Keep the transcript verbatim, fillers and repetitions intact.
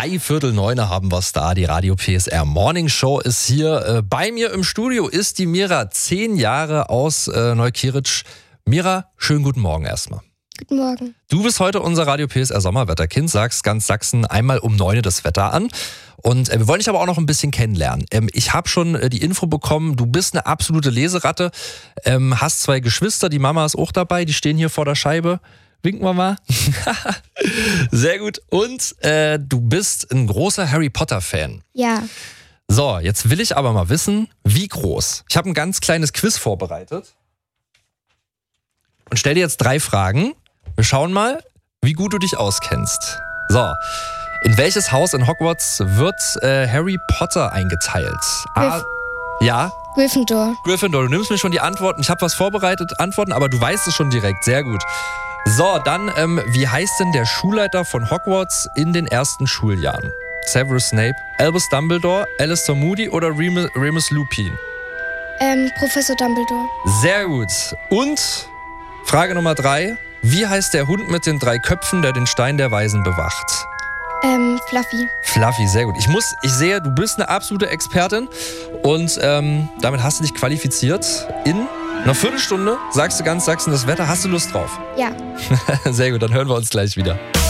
drei Viertel neune haben wir es da. Die Radio P S R Morning Show ist hier. Äh, bei mir im Studio ist die Mira, zehn Jahre aus äh, Neukirch. Mira, schönen guten Morgen erstmal. Guten Morgen. Du bist heute unser Radio P S R Sommerwetterkind, sagst ganz Sachsen einmal um neun das Wetter an. Und äh, wir wollen dich aber auch noch ein bisschen kennenlernen. Ähm, ich habe schon äh, die Info bekommen, du bist eine absolute Leseratte, ähm, hast zwei Geschwister, die Mama ist auch dabei, die stehen hier vor der Scheibe. Winken wir mal. Sehr gut. Und äh, du bist ein großer Harry Potter-Fan. Ja. So, jetzt will ich aber mal wissen, wie groß. Ich habe ein ganz kleines Quiz vorbereitet. Und stell dir jetzt drei Fragen. Wir schauen mal, wie gut du dich auskennst. So, in welches Haus in Hogwarts wird äh, Harry Potter eingeteilt? A, ja? Gryffindor. Gryffindor, du nimmst mir schon die Antworten. Ich habe was vorbereitet, Antworten, aber du weißt es schon direkt. Sehr gut. So, dann, ähm, wie heißt denn der Schulleiter von Hogwarts in den ersten Schuljahren? Severus Snape, Albus Dumbledore, Alastor Moody oder Remus, Remus Lupin? Ähm, Professor Dumbledore. Sehr gut. Und Frage Nummer drei. Wie heißt der Hund mit den drei Köpfen, der den Stein der Weisen bewacht? Ähm, Fluffy. Fluffy, sehr gut. Ich muss, ich sehe, du bist eine absolute Expertin und ähm, damit hast du dich qualifiziert. In einer Viertelstunde sagst du ganz Sachsen das Wetter. Hast du Lust drauf? Ja. Sehr gut, dann hören wir uns gleich wieder.